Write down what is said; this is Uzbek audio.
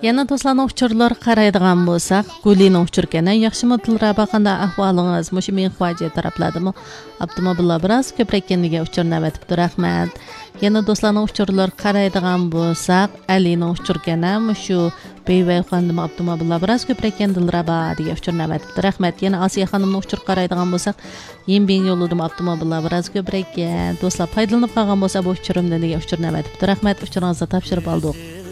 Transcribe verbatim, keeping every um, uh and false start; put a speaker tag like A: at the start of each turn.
A: Yana do'stlarning uchurlar qaraydigan bo'lsak, Gulining uchurkani yaxshimi Dilraba qanday ahvolingiz? Mushu men xo'ja tarafladimi? Avtomobillar biroz ko'proq kendiga uchur navatibdi, rahmat. Yana do'stlarning uchurlar qaraydigan bo'lsak, Alining uchurkani mushu Beyvay xondim avtomobillar biroz ko'proq Dilraba degan uchur navatibdi, rahmat. Yana Asiya xonimning uchur qaraydigan bo'lsak, Yembin yo'lladim avtomobillar biroz ko'proq do'stlar foydalanib qolgan bo'lsa bu uchurimdan degan uchur navatibdi, rahmat. Uchuringizni topshirib oldik.